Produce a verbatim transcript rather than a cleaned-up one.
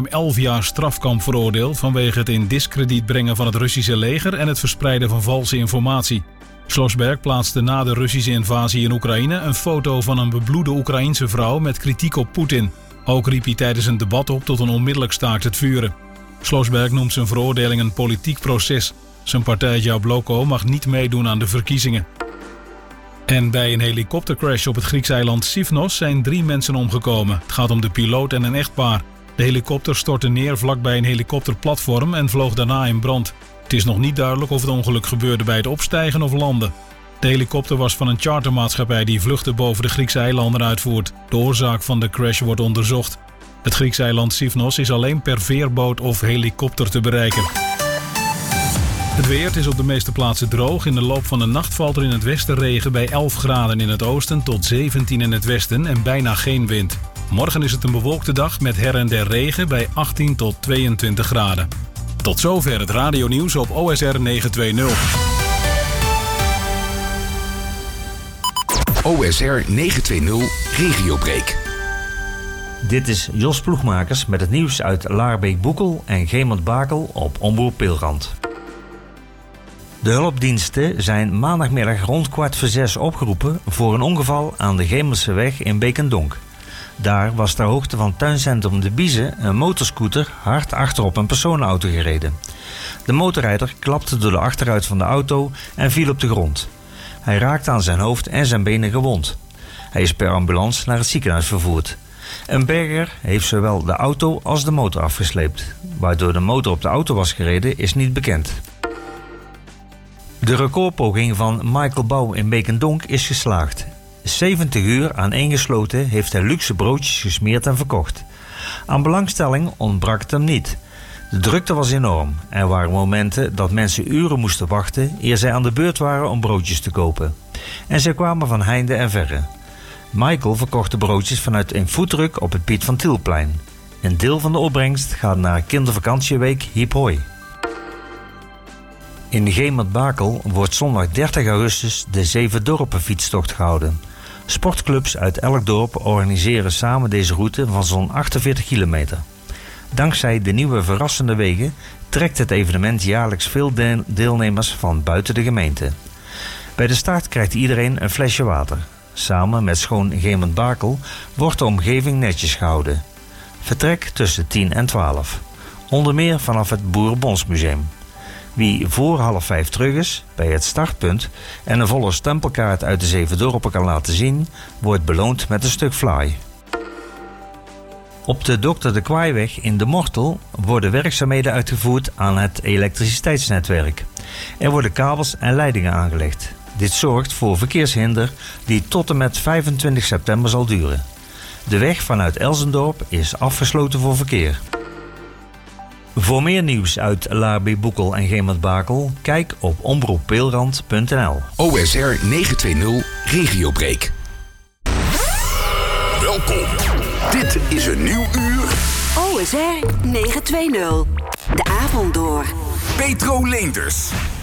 elf jaar strafkamp veroordeeld vanwege het in diskrediet brengen van het Russische leger en het verspreiden van valse informatie. Schlossberg plaatste na de Russische invasie in Oekraïne een foto van een bebloede Oekraïense vrouw met kritiek op Poetin. Ook riep hij tijdens een debat op tot een onmiddellijk staakt het vuren. Schlossberg noemt zijn veroordeling een politiek proces. Zijn partij Jabloko mag niet meedoen aan de verkiezingen. En bij een helikoptercrash op het Griekse eiland Sifnos zijn drie mensen omgekomen. Het gaat om de piloot en een echtpaar. De helikopter stortte neer vlakbij een helikopterplatform en vloog daarna in brand. Het is nog niet duidelijk of het ongeluk gebeurde bij het opstijgen of landen. De helikopter was van een chartermaatschappij die vluchten boven de Griekse eilanden uitvoert. De oorzaak van de crash wordt onderzocht. Het Griekse eiland Sifnos is alleen per veerboot of helikopter te bereiken. Het weer is op de meeste plaatsen droog. In de loop van de nacht valt er in het westen regen bij elf graden in het oosten tot zeventien in het westen en bijna geen wind. Morgen is het een bewolkte dag met her en der regen bij achttien tot tweeëntwintig graden. Tot zover het radionieuws op O S R negenhonderdtwintig. O S R negenhonderdtwintig Regiobreak. Dit is Jos Ploegmakers met het nieuws uit Laarbeek-Boekel en Gemert-Bakel op Omroep Pilrand. De hulpdiensten zijn maandagmiddag rond kwart voor zes opgeroepen voor een ongeval aan de Gemelseweg in Beekendonk. Daar was ter hoogte van tuincentrum De Biezen een motorscooter hard achterop een personenauto gereden. De motorrijder klapte door de achteruit van de auto en viel op de grond. Hij raakte aan zijn hoofd en zijn benen gewond. Hij is per ambulance naar het ziekenhuis vervoerd. Een berger heeft zowel de auto als de motor afgesleept. Waardoor de motor op de auto was gereden is niet bekend. De recordpoging van Michael Bouw in Beekendonk is geslaagd. zeventig uur aaneengesloten heeft hij luxe broodjes gesmeerd en verkocht. Aan belangstelling ontbrak het hem niet. De drukte was enorm. Er waren momenten dat mensen uren moesten wachten eer zij aan de beurt waren om broodjes te kopen. En zij kwamen van heinde en verre. Michael verkocht de broodjes vanuit een foodtruck op het Piet van Tielplein. Een deel van de opbrengst gaat naar kindervakantieweek Hiep Hoi. In Gemert-Bakel wordt zondag dertig augustus de Zeven Dorpen fietstocht gehouden. Sportclubs uit elk dorp organiseren samen deze route van zo'n achtenveertig kilometer. Dankzij de nieuwe verrassende wegen trekt het evenement jaarlijks veel de- deelnemers van buiten de gemeente. Bij de start krijgt iedereen een flesje water. Samen met Schoon Gemert-Bakel wordt de omgeving netjes gehouden. Vertrek tussen tien en twaalf. Onder meer vanaf het Boerenbondsmuseum. Wie voor half vijf terug is bij het startpunt en een volle stempelkaart uit de Zeven Dorpen kan laten zien, wordt beloond met een stuk fly. Op de Dokter de Kwaaiweg in De Mortel worden werkzaamheden uitgevoerd aan het elektriciteitsnetwerk. Er worden kabels en leidingen aangelegd. Dit zorgt voor verkeershinder die tot en met vijfentwintig september zal duren. De weg vanuit Elsendorp is afgesloten voor verkeer. Voor meer nieuws uit Laarbeek-Boekel en Gemert-Bakel, kijk op omroep peelrand punt n l. O S R negenhonderdtwintig Regiobreak. Welkom. Dit is een nieuw uur. O S R negenhonderdtwintig. De avond door. Petro Leenders.